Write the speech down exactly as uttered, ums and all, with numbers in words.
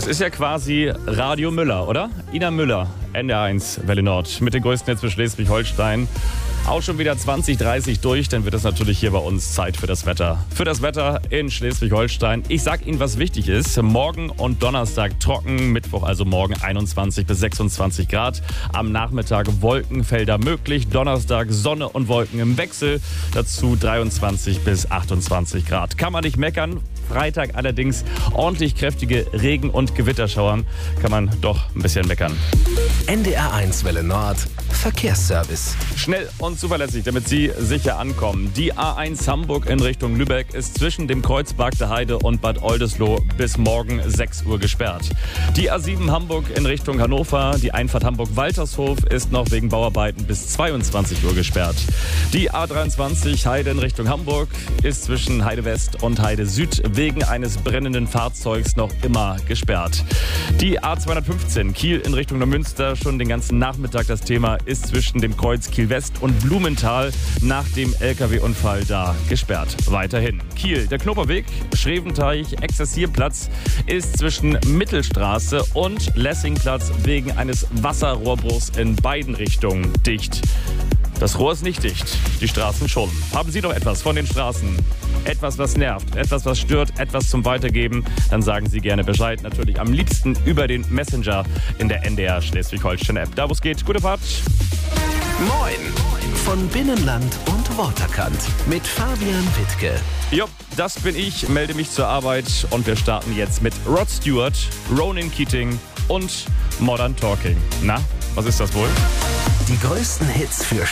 ist ja quasi Radio Müller, oder? Ina Müller, N D R eins, Welle Nord, mit den größten Hits für Schleswig-Holstein. Auch schon wieder zwanzig dreißig durch, dann wird es natürlich hier bei uns Zeit für das Wetter. Für das Wetter in Schleswig-Holstein. Ich sag Ihnen, was wichtig ist. Morgen und Donnerstag trocken, Mittwoch also morgen einundzwanzig bis sechsundzwanzig Grad. Am Nachmittag Wolkenfelder möglich, Donnerstag Sonne und Wolken im Wechsel. Dazu dreiundzwanzig bis achtundzwanzig Grad. Kann man nicht meckern. Freitag allerdings ordentlich kräftige Regen- und Gewitterschauern. Kann man doch ein bisschen meckern. N D R eins Welle Nord Verkehrsservice. Schnell und zuverlässig, damit Sie sicher ankommen. Die A eins Hamburg in Richtung Lübeck ist zwischen dem Kreuzberg der Heide und Bad Oldesloe bis morgen sechs Uhr gesperrt. Die A sieben Hamburg in Richtung Hannover, die Einfahrt Hamburg-Waltershof ist noch wegen Bauarbeiten bis zweiundzwanzig Uhr gesperrt. Die A dreiundzwanzig Heide in Richtung Hamburg ist zwischen Heide West und Heide Süd wegen eines brennenden Fahrzeugs noch immer gesperrt. Die A zweihundertfünfzehn Kiel in Richtung Neumünster, schon den ganzen Nachmittag das Thema, ist zwischen dem Kreuz Kiel West und Blumenthal nach dem L K W-Unfall da gesperrt. Weiterhin Kiel, der Knoperweg, Schreventeich, Exerzierplatz ist zwischen Mittelstraße und Lessingplatz wegen eines Wasserrohrbruchs in beiden Richtungen dicht. Das Rohr ist nicht dicht, die Straßen schon. Haben Sie noch etwas von den Straßen? Etwas, was nervt, etwas, was stört, etwas zum Weitergeben? Dann sagen Sie gerne Bescheid. Natürlich am liebsten über den Messenger in der N D R Schleswig-Holstein-App. Da, wo es geht. Gute Fahrt. Moin von Binnenland und Waterkant mit Fabian Wittke. Jo, das bin ich, melde mich zur Arbeit und wir starten jetzt mit Rod Stewart, Ronan Keating und Modern Talking. Na, was ist das wohl? Die größten Hits für